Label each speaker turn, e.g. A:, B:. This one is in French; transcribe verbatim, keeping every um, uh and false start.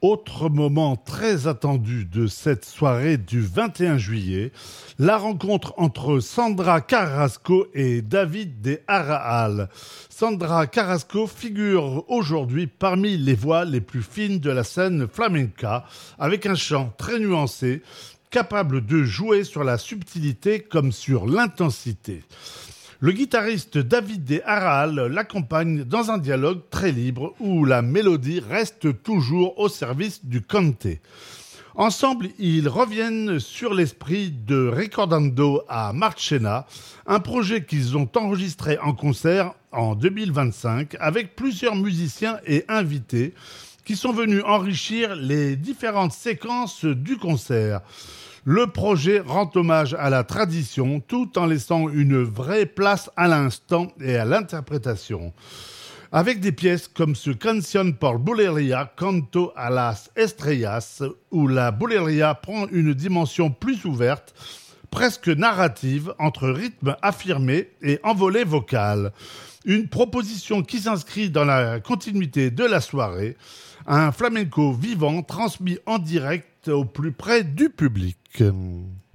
A: Autre moment très attendu de cette soirée du vingt et un juillet, la rencontre entre Sandra Carrasco et David de Arrabal. Sandra Carrasco figure aujourd'hui parmi les voix les plus fines de la scène flamenca, avec un chant très nuancé, capable de jouer sur la subtilité comme sur l'intensité. Le guitariste David de Arrabal l'accompagne dans un dialogue très libre où la mélodie reste toujours au service du canté. Ensemble, ils reviennent sur l'esprit de Recordando a Marchena, un projet qu'ils ont enregistré en concert en deux mille vingt-cinq avec plusieurs musiciens et invités qui sont venus enrichir les différentes séquences du concert. Le projet rend hommage à la tradition tout en laissant une vraie place à l'instant et à l'interprétation. Avec des pièces comme ce Canción por Bulería, Canto a las Estrellas, où la bulería prend une dimension plus ouverte, presque narrative, entre rythme affirmé et envolée vocale. Une proposition qui s'inscrit dans la continuité de la soirée, un flamenco vivant transmis en direct au plus près du public.